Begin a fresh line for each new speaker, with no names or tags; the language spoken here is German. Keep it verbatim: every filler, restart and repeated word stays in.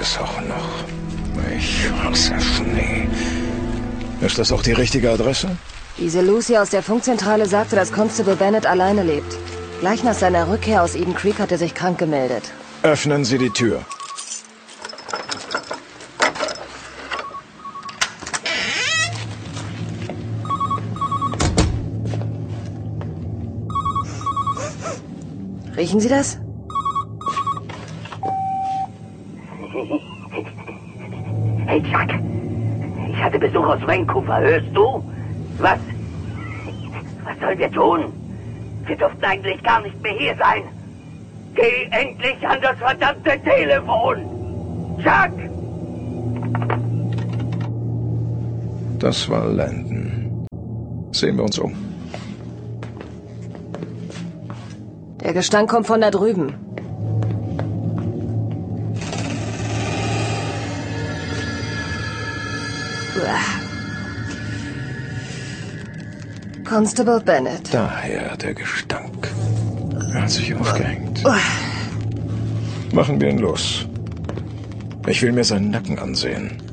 es auch noch. Ich hasse Schnee. Ist das auch die richtige Adresse?
Diese Lucy aus der Funkzentrale sagte, dass Constable Bennett alleine lebt. Gleich nach seiner Rückkehr aus Eden Creek hat er sich krank gemeldet.
Öffnen Sie die Tür.
Riechen Sie das?
Hey, Chuck. Ich hatte Besuch aus Vancouver, hörst du? Was? Was sollen wir tun? Wir durften eigentlich gar nicht mehr hier sein. Geh endlich an das verdammte Telefon! Chuck!
Das war Landon. Sehen wir uns um.
Der Gestank kommt von da drüben. Uah. Constable Bennett.
Daher der Gestank. Er hat sich aufgehängt. Machen wir ihn los. Ich will mir seinen Nacken ansehen.